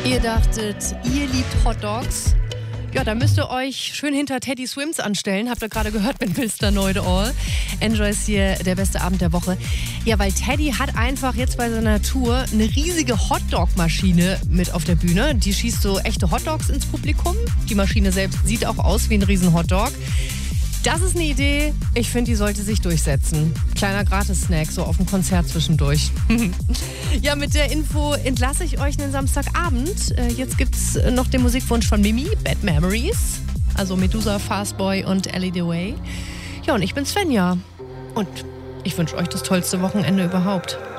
Ihr dachtet, ihr liebt Hotdogs? Ja, da müsst ihr euch schön hinter Teddy Swims anstellen. Habt ihr gerade gehört mit Mr. Know It All. Enjoy ist hier der beste Abend der Woche. Ja, weil Teddy hat einfach jetzt bei seiner Tour eine riesige Hotdog-Maschine mit auf der Bühne. Die schießt so echte Hotdogs ins Publikum. Die Maschine selbst sieht auch aus wie ein riesen Hotdog. Das ist eine Idee, ich finde, die sollte sich durchsetzen. Kleiner Gratis-Snack, so auf dem Konzert zwischendurch. Ja, mit der Info entlasse ich euch einen Samstagabend. Jetzt gibt's noch den Musikwunsch von Mimi, Bad Memories. Also Medusa, Fastboy und Ellie DeWay. Ja, und ich bin Svenja. Und ich wünsche euch das tollste Wochenende überhaupt.